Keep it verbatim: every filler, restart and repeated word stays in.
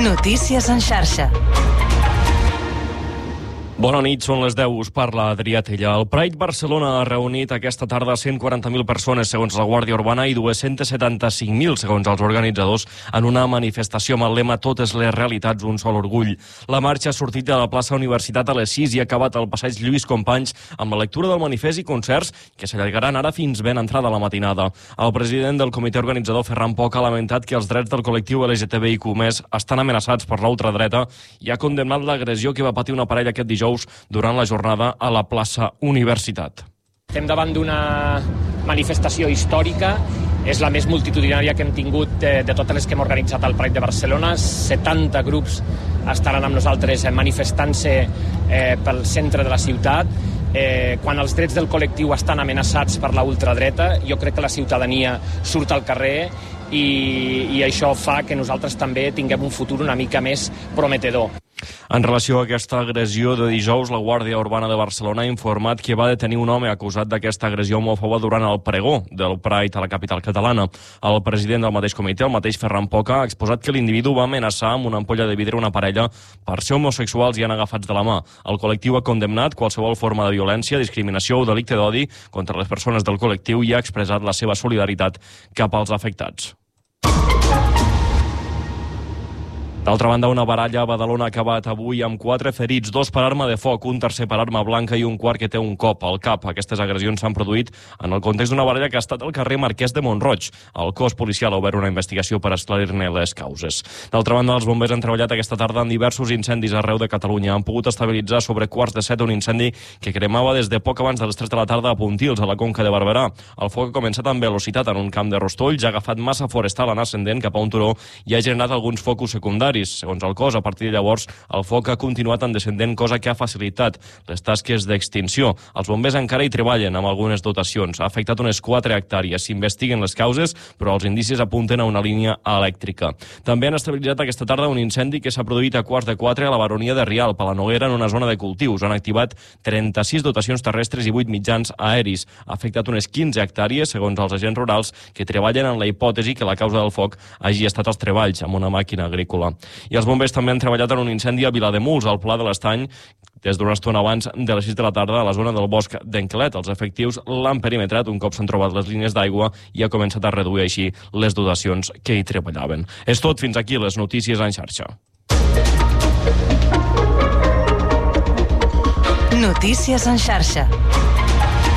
Notícies en xarxa. Bona nit, són les deu, us parla Adrià Tella. El Pride Barcelona ha reunit aquesta tarda cent quaranta mil persones, segons la Guàrdia Urbana, i dos-cents setanta-cinc mil, segons els organitzadors, en una manifestació amb el lema Totes les realitats, un sol orgull. La marxa ha sortit de la plaça Universitat a les sis i ha acabat al passeig Lluís Companys amb la lectura del manifest i concerts que s'allargaran ara fins ben entrada la matinada. El president del comitè organitzador, Ferran Poch, ha lamentat que els drets del col·lectiu L G T B I Q més estan amenaçats per la ultradreta i ha condemnat l'agressió que va patir una parella aquest dijous durant la jornada a la plaça Universitat. Estem davant d'una manifestació històrica, és la més multitudinària que hem tingut de, de totes les que hem organitzat al Pride de Barcelona. setanta grups estaran amb nosaltres manifestant-se eh, pel centre de la ciutat. Eh, quan els drets del col·lectiu estan amenaçats per la ultradreta, jo crec que la ciutadania surt al carrer i, i això fa que nosaltres també tinguem un futur una mica més prometedor. En relació a aquesta agressió de dijous, la Guàrdia Urbana de Barcelona ha informat que va detenir un home acusat d'aquesta agressió homòfoba durant el pregó del Pride a la capital catalana. El president del mateix comitè, el mateix Ferran Poch, ha exposat que l'individu va amenaçar amb una ampolla de vidre una parella per ser homosexuals i anar agafats de la mà. El col·lectiu ha condemnat qualsevol forma de violència, discriminació o delicte d'odi contra les persones del col·lectiu i ha expressat la seva solidaritat cap als afectats. D'altra banda, una baralla a Badalona ha acabat avui amb quatre ferits, dos per arma de foc, un tercer per arma blanca i un quart que té un cop al cap. Aquestes agressions s'han produït en el context d'una baralla que ha estat al carrer Marquès de Mont-roig. El cos policial ha obert una investigació per esclarir-ne les causes. D'altra banda, els bombers han treballat aquesta tarda en diversos incendis arreu de Catalunya. Han pogut estabilitzar sobre quarts de set un incendi que cremava des de poc abans de les tres de la tarda a Pontils, a la Conca de Barberà. El foc ha començat amb velocitat en un camp de rostolls, ha agafat massa forestal en ascendent cap a un turó i ha generat alguns focus secundaris. Segons el cos, a partir de llavors, el foc ha continuat en descendent, cosa que ha facilitat les tasques d'extinció. Els bombers encara hi treballen amb algunes dotacions. Ha afectat unes quatre hectàrees. S'investiguen les causes, però els indicis apunten a una línia elèctrica. També han estabilitzat aquesta tarda un incendi que s'ha produït a quarts de quatre a la baronia de Rialp, a la Noguera, en una zona de cultius. Han activat trenta-sis dotacions terrestres i vuit mitjans aeris. Ha afectat unes quinze hectàrees, segons els agents rurals, que treballen en la hipòtesi que la causa del foc hagi estat els treballs amb una màquina agrícola. I els bombers també han treballat en un incendi a Vilademuls, al Pla de l'Estany, des d'una estona abans de les sis de la tarda a la zona del bosc d'Enquelet. Els efectius l'han perimetrat un cop s'han trobat les línies d'aigua i ha començat a reduir així les dotacions que hi treballaven. És tot, fins aquí les notícies en xarxa. Notícies en xarxa.